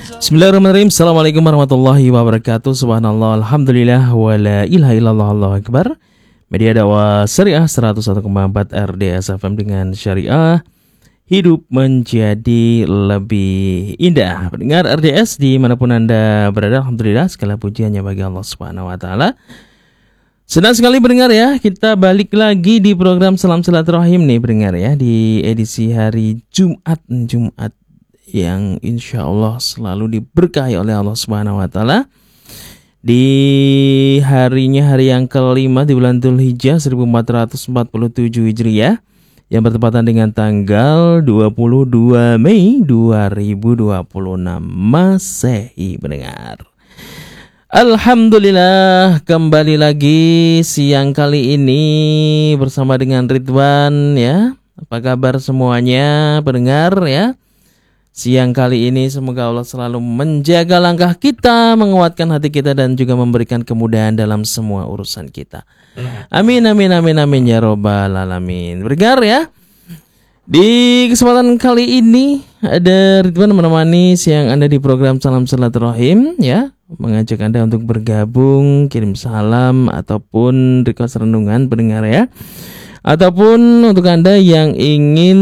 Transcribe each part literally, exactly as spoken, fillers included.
Bismillahirrahmanirrahim. Assalamualaikum warahmatullahi wabarakatuh. Subhanallah, alhamdulillah, wa la ilaha illallah, Allahu akbar. Media dakwah Syariah seratus satu koma empat R D S F M dengan Syariah hidup menjadi lebih indah. Pendengar R D S dimanapun Anda berada, alhamdulillah segala pujiannya bagi Allah Subhanahu wa taala. Senang sekali pendengar ya, kita balik lagi di program Salam Silaturahim nih pendengar ya, di edisi hari Jumat Jumat yang insya Allah selalu diberkahi oleh Allah Subhanahu Wa Taala. Di harinya hari yang kelima di bulan Dzulhijjah seribu empat ratus empat puluh tujuh Hijriah yang bertepatan dengan tanggal dua puluh dua Mei dua ribu dua puluh enam Masehi pendengar. Alhamdulillah, kembali lagi siang kali ini bersama dengan Ridwan ya. Apa kabar semuanya pendengar ya? Siang kali ini semoga Allah selalu menjaga langkah kita, menguatkan hati kita dan juga memberikan kemudahan dalam semua urusan kita. Amin amin amin amin ya robbal alamin. Pendengar ya. Di kesempatan kali ini ada Ridwan menemani siang Anda di program Salam Silaturahim ya. Mengajak Anda untuk bergabung, kirim salam ataupun request renungan pendengar ya. Ataupun untuk Anda yang ingin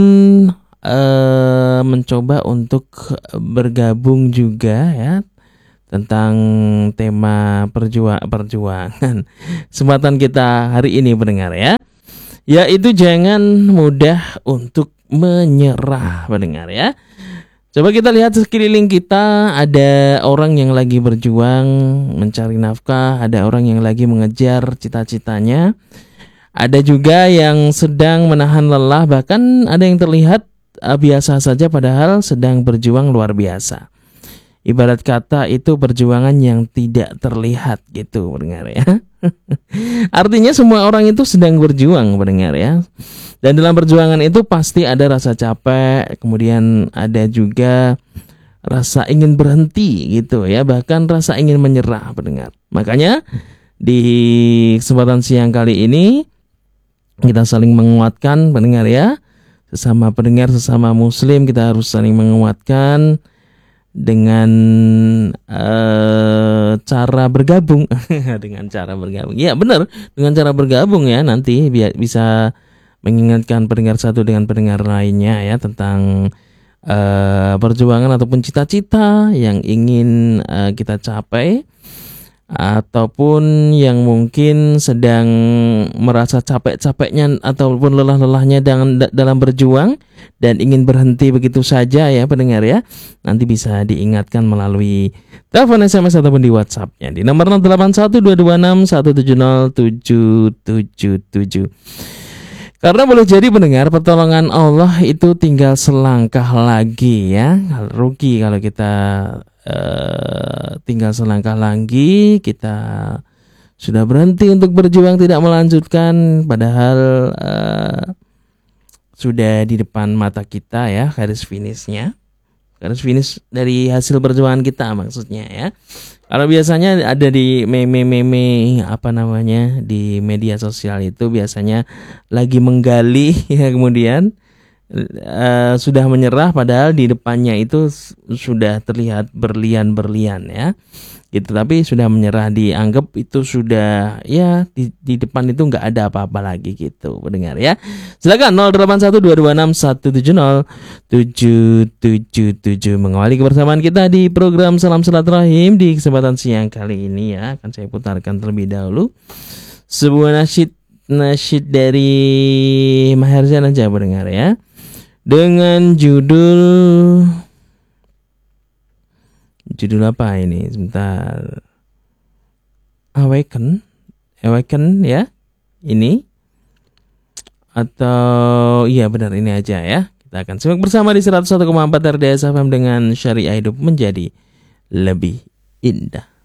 uh, mencoba untuk bergabung juga ya tentang tema perjua- perjuangan. Kesempatan kita hari ini pendengar ya. Yaitu jangan mudah untuk menyerah pendengar ya. Coba kita lihat sekeliling kita, ada orang yang lagi berjuang mencari nafkah, ada orang yang lagi mengejar cita-citanya, ada juga yang sedang menahan lelah, bahkan ada yang terlihat uh, biasa saja padahal sedang berjuang luar biasa. Ibarat kata itu perjuangan yang tidak terlihat gitu pendengar ya. Artinya semua orang itu sedang berjuang pendengar ya. Dan dalam perjuangan itu pasti ada rasa capek, kemudian ada juga rasa ingin berhenti gitu ya, bahkan rasa ingin menyerah pendengar. Makanya di kesempatan siang kali ini kita saling menguatkan pendengar ya. Sesama pendengar, sesama muslim kita harus saling menguatkan dengan uh, cara bergabung. Dengan cara bergabung. Ya benar, dengan cara bergabung ya nanti biar bisa mengingatkan pendengar satu dengan pendengar lainnya ya tentang uh, perjuangan ataupun cita-cita yang ingin uh, kita capai, ataupun yang mungkin sedang merasa capek-capeknya ataupun lelah-lelahnya dalam, dalam berjuang dan ingin berhenti begitu saja ya pendengar ya. Nanti bisa diingatkan melalui telepon, S M S ataupun di WhatsApp-nya di nomor nol delapan satu dua dua enam satu tujuh nol tujuh tujuh tujuh. Karena boleh jadi pendengar pertolongan Allah itu tinggal selangkah lagi ya. Rugi kalau kita uh, tinggal selangkah lagi, kita sudah berhenti untuk berjuang tidak melanjutkan, padahal uh, sudah di depan mata kita ya garis finishnya. Garis finish dari hasil perjuangan kita maksudnya ya. Kalau biasanya ada di meme-meme apa namanya di media sosial itu biasanya lagi menggali ya, kemudian uh, sudah menyerah padahal di depannya itu sudah terlihat berlian-berlian ya. Gitu, tapi sudah menyerah, dianggap itu sudah ya di, di depan itu nggak ada apa-apa lagi gitu pendengar ya. Silakan nol delapan satu dua dua enam satu tujuh nol tujuh tujuh tujuh mengawali kebersamaan kita di program Salam Silaturahim di kesempatan siang kali ini ya. Akan saya putarkan terlebih dahulu sebuah nasyid nasyid dari Maher Zain aja pendengar ya, dengan judul Judul apa ini? Sebentar. Awaken. Awaken ya. Ini. Atau iya benar ini aja ya. Kita akan simak bersama di seratus satu koma empat R D S F M dengan Syariah hidup menjadi lebih indah.